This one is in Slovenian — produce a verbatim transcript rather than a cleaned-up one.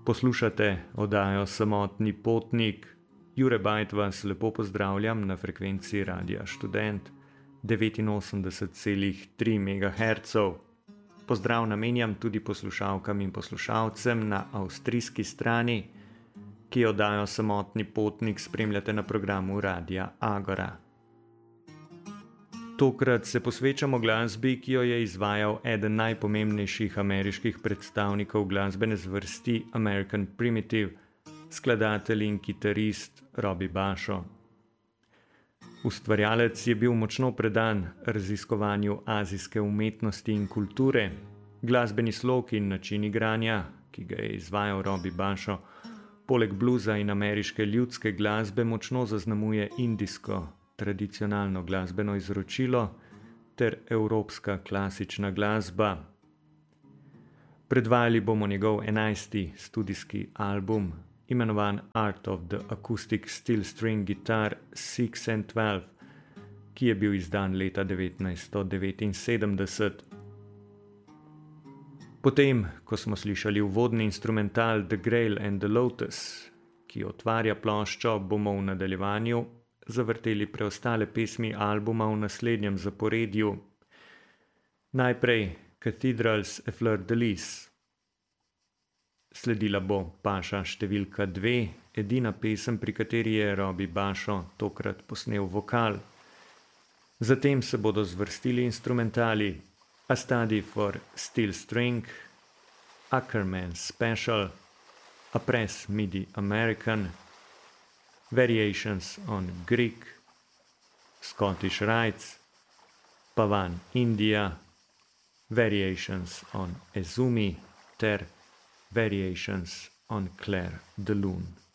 Poslušate oddajo Samotni potnik. Jure Bajt vas lepo pozdravljam na frekvenci Radia Študent devetinosemdeset celih tri megaherca. Pozdrav namenjam tudi poslušalkam in poslušalcem na avstrijski strani, ki oddajo Samotni potnik spremljate na programu Radia Agora. Tokrat se posvečamo glasbi, ki jo je izvajal eden najpomembnejših ameriških predstavnikov glasbene zvrsti American Primitive, skladatelj in kitarist Robbie Basho. Ustvarjalec je bil močno predan raziskovanju azijske umetnosti in kulture, glasbeni slog in način igranja, ki ga je izvajal Robbie Basho, poleg bluza in ameriške ljudske glasbe močno zaznamuje indijsko, tradicionalno glasbeno izročilo ter evropska klasična glasba. Predvajali bomo njegov enajsti studijski album, imenovan Art of the Acoustic Steel String Guitar six and twelve, ki je bil izdan leta devetnajststo devetinsedemdeset. Potem, ko smo slišali uvodni instrumental The Grail and the Lotus, ki otvarja ploščo, bomo v nadaljevanju zavrteli preostale pesmi albuma v naslednjem zaporedju. Najprej Cathedrals a Fleur de Lis. Sledila bo paša številka dve, edina pesem, pri kateri je Robbie Basho tokrat posnel vokal. Zatem se bodo zvrstili instrumentali A Study for Steel String, Ackerman Special, A Press Midi American, Variations on Greek, Scottish Rites, Pavan India, Variations on Ezumi ter Variations on Claire de Lune.